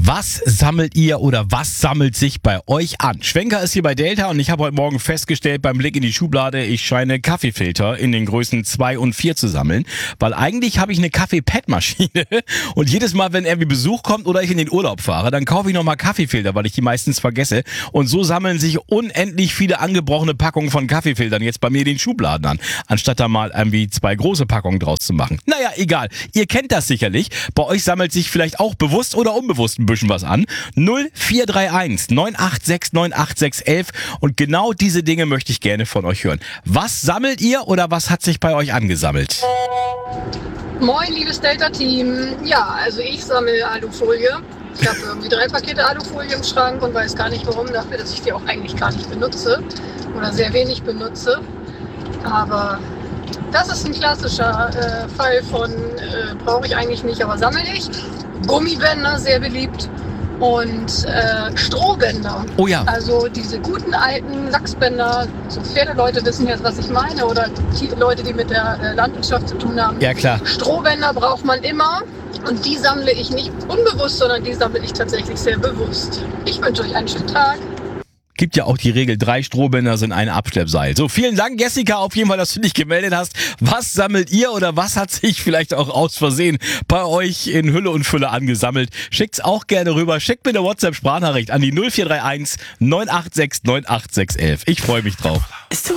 Was sammelt ihr oder was sammelt sich bei euch an? Schwenker ist hier bei Delta und ich habe heute Morgen festgestellt beim Blick in die Schublade, ich scheine Kaffeefilter in den Größen 2 und 4 zu sammeln, weil eigentlich habe ich eine Kaffee-Pad-Maschine und jedes Mal, wenn irgendwie Besuch kommt oder ich in den Urlaub fahre, dann kaufe ich nochmal Kaffeefilter, weil ich die meistens vergesse und so sammeln sich unendlich viele angebrochene Packungen von Kaffeefiltern jetzt bei mir in den Schubladen an, anstatt da mal irgendwie 2 große Packungen draus zu machen. Naja, egal, ihr kennt das sicherlich, bei euch sammelt sich vielleicht auch bewusst oder unbewusst ein bisschen was an. 0431 986 98611 und genau diese Dinge möchte ich gerne von euch hören. Was sammelt ihr oder was hat sich bei euch angesammelt? Moin, liebes Delta-Team. Ja, also ich sammle Alufolie. Ich habe irgendwie 3 Pakete Alufolie im Schrank und weiß gar nicht warum, dafür, dass ich die auch eigentlich gar nicht benutze oder sehr wenig benutze. Aber das ist ein klassischer Fall von brauche ich eigentlich nicht, aber sammle ich. Gummibänder, sehr beliebt. Und Strohbänder. Oh ja. Also diese guten alten Lachsbänder. So Pferdeleute wissen jetzt, was ich meine. Oder die Leute, die mit der Landwirtschaft zu tun haben. Ja, klar. Strohbänder braucht man immer. Und die sammle ich nicht unbewusst, sondern die sammle ich tatsächlich sehr bewusst. Ich wünsche euch einen schönen Tag. Gibt ja auch die Regel, 3 Strohbänder sind ein Abschleppseil. So, vielen Dank, Jessica, auf jeden Fall, dass du dich gemeldet hast. Was sammelt ihr oder was hat sich vielleicht auch aus Versehen bei euch in Hülle und Fülle angesammelt? Schickt's auch gerne rüber. Schickt mir eine WhatsApp-Sprachnachricht an die 0431 986 98611. Ich freue mich drauf.